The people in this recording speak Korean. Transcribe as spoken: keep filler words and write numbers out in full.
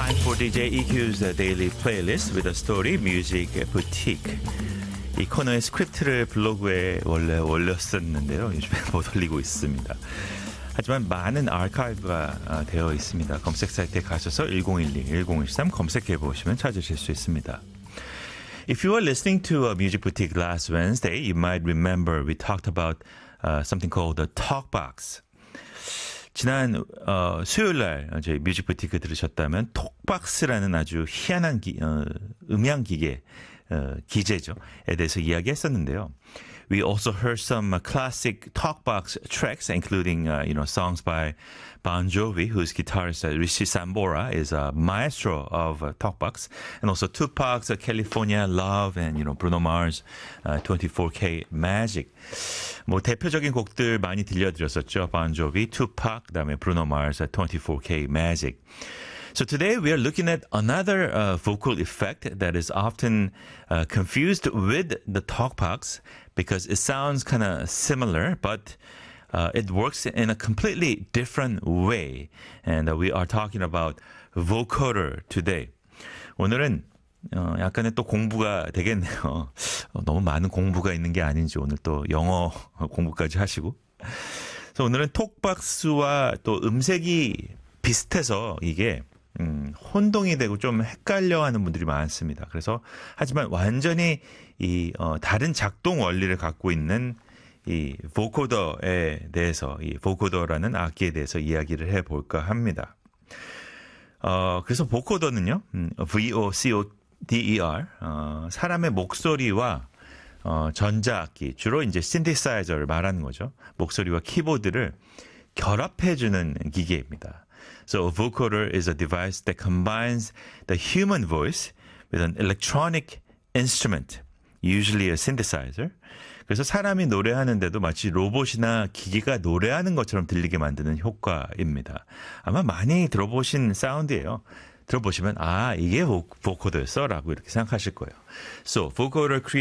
Time for 디제이 이큐's Daily Playlist with a Story Music Boutique. 이 코너의 스크립트를 블로그에 원래 올렸었는데요. 요즘에 못 올리고 있습니다. 하지만 많은 아카이브가 되어 있습니다. 검색 사이트에 가셔서 일공일이, 일공일삼 검색해 보시면 찾으실 수 있습니다. If you were listening to a Music Boutique last Wednesday, you might remember we talked about uh, something called the Talkbox. 지난 어, 수요일날 저희 뮤직 부티크 들으셨다면 톡박스라는 아주 희한한 기, 어, 음향 기계 어, 기재죠에 대해서 이야기했었는데요. We also heard some uh, classic talkbox tracks, including uh, you know songs by Bon Jovi, whose guitarist uh, Richie Sambora is a maestro of uh, talkbox, and also Tupac's uh, California Love, and you know Bruno Mars' uh, twenty-four K Magic. 뭐 대표적인 곡들 많이 들려드렸었죠. Bon Jovi, Tupac, 그다음에 Bruno Mars' uh, twenty-four K Magic. So today we are looking at another uh, vocal effect that is often uh, confused with the talkbox because it sounds kind of similar, but uh, it works in a completely different way. And uh, we are talking about vocoder today. 오늘은 어, 약간의 또 공부가 되겠네요. 어, 너무 많은 공부가 있는 게 아닌지 오늘 또 영어 공부까지 하시고. 그래서 오늘은 톡박스와 또 음색이 비슷해서 이게 음, 혼동이 되고 좀 헷갈려 하는 분들이 많습니다. 그래서, 하지만 완전히 이, 어, 다른 작동 원리를 갖고 있는 이 보코더에 대해서, 이 보코더라는 악기에 대해서 이야기를 해 볼까 합니다. 어, 그래서 보코더는요, 음, V-O-C-O-D-E-R, 어, 사람의 목소리와 어, 전자악기, 주로 이제 신디사이저를 말하는 거죠. 목소리와 키보드를 결합해주는 기계입니다. So a vocoder is a device that combines the human voice with an electronic instrument, usually a synthesizer. 그래서 사람이 노래하는데도 마치 로봇이나 기계가 노래하는 것처럼 들리게 만드는 효과입니다. 아마 많이 들어보신 사운드예요. 들어보시면 아 이게 보코더였어 라고 이렇게 생각하실 거예요. So vocoder creates